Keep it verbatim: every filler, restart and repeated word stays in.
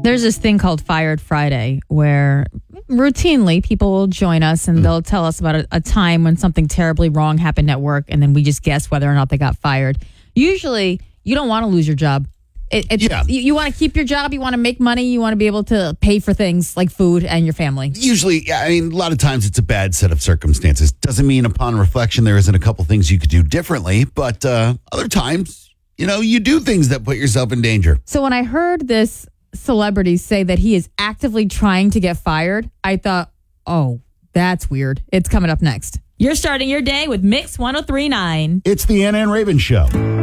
There's this thing called Fired Friday where routinely people will join us and they'll tell us about a, a time when something terribly wrong happened at work, and then we just guess whether or not they got fired. Usually, you don't want to lose your job. It, it's, Yeah. You, you want to keep your job, you want to make money, you want to be able to pay for things like food and your family. Usually, I mean, a lot of times it's a bad set of circumstances. Doesn't mean upon reflection there isn't a couple things you could do differently, but uh, other times, you know, you do things that put yourself in danger. So when I heard this celebrity say that he is actively trying to get fired, I thought, oh, that's weird. It's coming up next. You're starting your day with Mix one oh three point nine. It's the Ann Ann Raven Show.